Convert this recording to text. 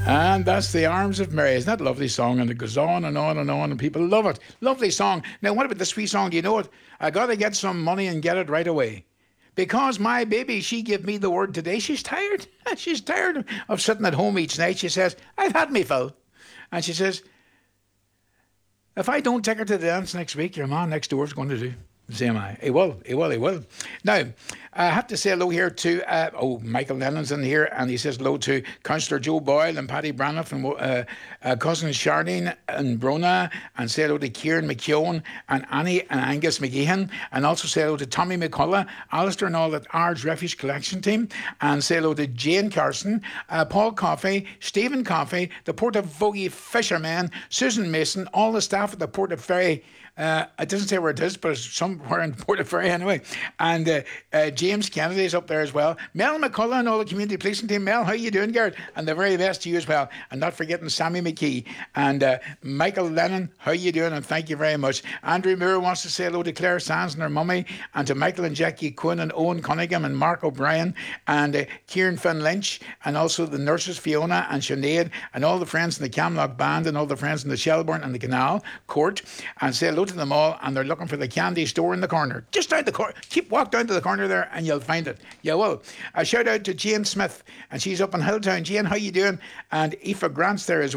And that's The Arms of Mary. Isn't that a lovely song? And it goes on and on and on, and people love it. Lovely song. Now, what about the sweet song? Do you know it? I got to get some money and get it right away. Because my baby, she gave me the word today. She's tired. She's tired of sitting at home each night. She says, I've had me fill. And she says, if I don't take her to the dance next week, your man next door is going to do. So am I. He will. He will. He will. Now, I have to say hello here to, Michael Lennon's in here, and he says hello to Councillor Joe Boyle and Paddy Braniff and cousin Charlene and Brona, and say hello to Kieran McKeown and Annie and Angus McGeehan, and also say hello to Tommy McCullough, Alistair and all that Ards Refuge Collection team, and say hello to Jane Carson, Paul Coffey, Stephen Coffey, the Port of Vogie fishermen, Susan Mason, all the staff at the Port of Ferry. It doesn't say where it is, but it's somewhere in Port of Ferry anyway. And James Kennedy's up there as well. Mel McCullough and all the community policing team. Mel, how you doing, Garrett? And the very best to you as well. And not forgetting Sammy McKee. And Michael Lennon, how you doing? And thank you very much. Andrew Moore wants to say hello to Claire Sands and her mummy, and to Michael and Jackie Quinn and Owen Cunningham and Mark O'Brien and Kieran Finn Lynch, and also the nurses Fiona and Sinead and all the friends in the Camlock Band and all the friends in the Shelbourne and the Canal Court, and say hello to them all. And they're looking for the candy store in the corner, just down the corner. Walk down to the corner there and you'll find it. You will. A shout out to Jane Smith, and she's up in Hilltown. Jane, how you doing? And Aoife Grant's there as well.